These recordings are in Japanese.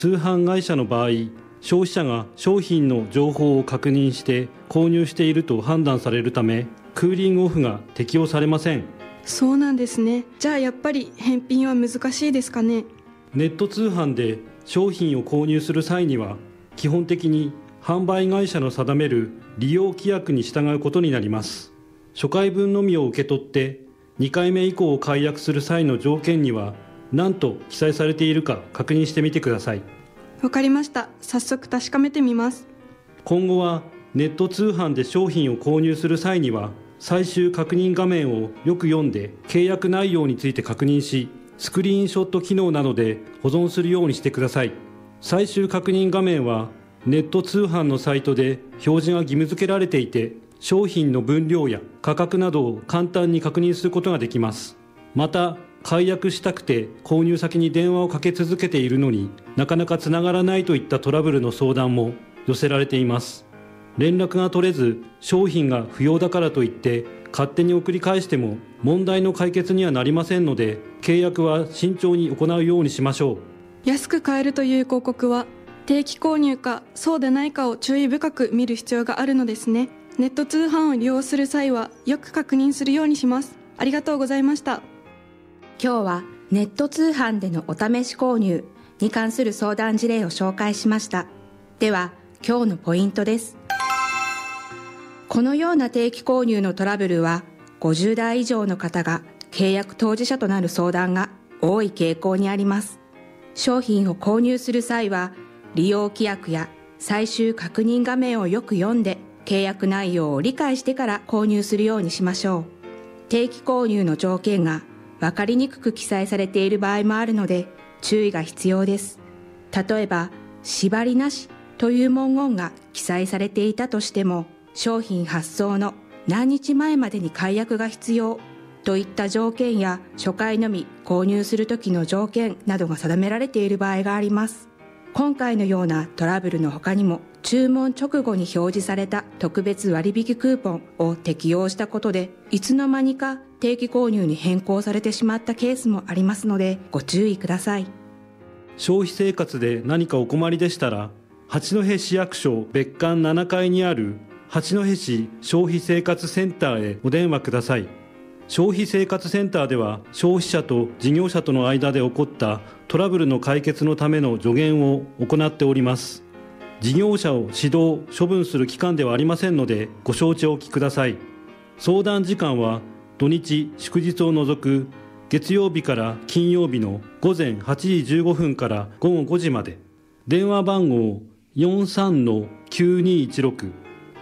通販会社の場合、消費者が商品の情報を確認して購入していると判断されるため、クーリングオフが適用されません。 そうなんですね。じゃあやっぱり返品は難しいですかね。 ネット通販で商品を購入する際には、基本的に販売会社の定める利用規約に従うことになります。初回分のみを受け取って2回目以降を解約する際の条件には何と記載されているか確認してみてください。 わかりました。早速確かめてみます。 今後はネット通販で商品を購入する際には、最終確認画面をよく読んで契約内容について確認し、スクリーンショット機能などで保存するようにしてください。最終確認画面はネット通販のサイトで表示が義務付けられていて、商品の分量や価格などを簡単に確認することができます。また、解約したくて購入先に電話をかけ続けているのになかなかつながらないといったトラブルの相談も寄せられています。連絡が取れず商品が不要だからといって勝手に送り返しても問題の解決にはなりませんので、契約は慎重に行うようにしましょう。 安く買えるという広告は定期購入かそうでないかを注意深く見る必要があるのですね。ネット通販を利用する際はよく確認するようにします。ありがとうございました。 今日はネット通販でのお試し購入に関する相談事例を紹介しました。では今日のポイントです。このような定期購入のトラブルは50代以上の方が契約当事者となる相談が多い傾向にあります。商品を購入する際は利用規約や最終確認画面をよく読んで契約内容を理解してから購入するようにしましょう。定期購入の条件が分かりにくく記載されている場合もあるので注意が必要です。例えば縛りなしという文言が記載されていたとしても、商品発送の何日前までに解約が必要といった条件や初回のみ購入する時の条件などが定められている場合があります。今回のようなトラブルの他にも、注文直後に表示された特別割引クーポンを適用したことでいつの間にか定期購入に変更されてしまったケースもありますのでご注意ください。 消費生活で何かお困りでしたら、八戸市役所別館7階にある八戸市消費生活センターへお電話ください。消費生活センターでは消費者と事業者との間で起こったトラブルの解決のための助言を行っております。事業者を指導・処分する機関ではありませんのでご承知おきください。相談時間は土日祝日を除く月曜日から金曜日の午前8時15分から午後5時まで。電話番号 43-9216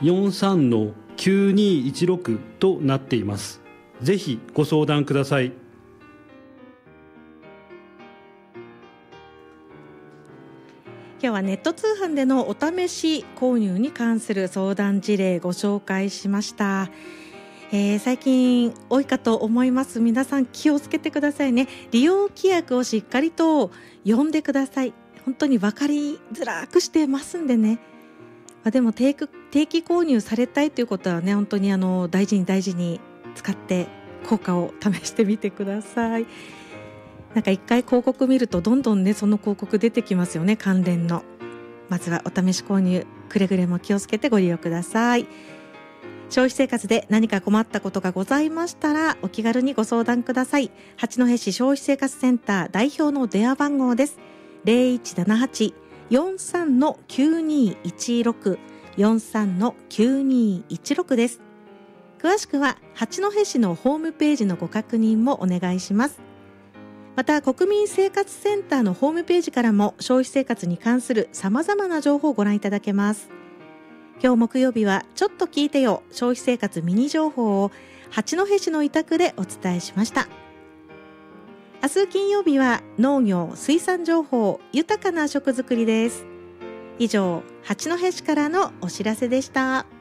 43-9216 となっています。ぜひご相談ください。 今日はネット通販でのお試し購入に関する相談事例ご紹介しました。最近多いかと思います。皆さん気をつけてくださいね。利用規約をしっかりと読んでください。本当に分かりづらくしてますんでね。でも定期購入されたいということはね、本当に大事に使って効果を試してみてください。なんか一回広告見るとどんどんねその広告出てきますよね、関連の。まずはお試し購入くれぐれも気をつけてご利用ください。消費生活で何か困ったことがございましたらお気軽にご相談ください。八戸市消費生活センター代表の電話番号です。 0178-43-9216 43-9216 です。詳しくは八戸市のホームページのご確認もお願いします。また国民生活センターのホームページからも消費生活に関する様々な情報をご覧いただけます。今日木曜日はちょっと聞いてよ消費生活ミニ情報を八戸市の委託でお伝えしました。明日金曜日は農業水産情報豊かな食作りです。以上、八戸市からのお知らせでした。